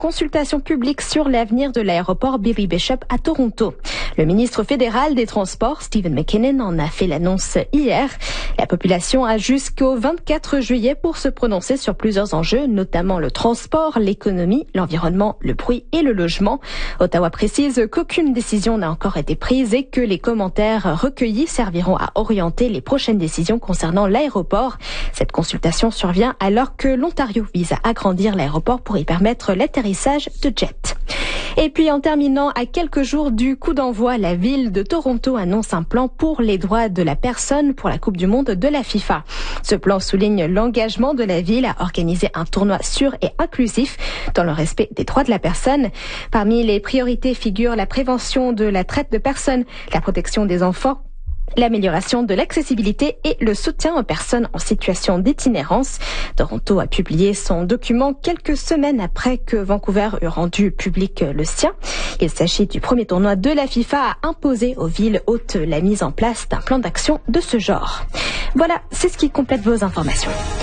consultation publique sur l'avenir de l'aéroport Billy Bishop à Toronto. Le ministre fédéral des Transports, Stephen McKinnon, en a fait l'annonce hier. La population a jusqu'au 24 juillet pour se prononcer sur plusieurs enjeux, notamment le transport, l'économie, l'environnement, le bruit et le logement. Ottawa précise qu'aucune décision n'a encore été prise et que les commentaires recueillis serviront à orienter les prochaines décisions concernant l'aéroport. Cette consultation survient alors que l'Ontario vise à agrandir l'aéroport pour y permettre l'atterrissage de jets. Et puis en terminant, à quelques jours du coup d'envoi, la ville de Toronto annonce un plan pour les droits de la personne pour la Coupe du Monde de la FIFA. Ce plan souligne l'engagement de la ville à organiser un tournoi sûr et inclusif dans le respect des droits de la personne. Parmi les priorités figurent la prévention de la traite de personnes, la protection des enfants, l'amélioration de l'accessibilité et le soutien aux personnes en situation d'itinérance. Toronto a publié son document quelques semaines après que Vancouver eut rendu public le sien. Il s'agit du premier tournoi de la FIFA à imposer aux villes hôtes la mise en place d'un plan d'action de ce genre. Voilà, c'est ce qui complète vos informations.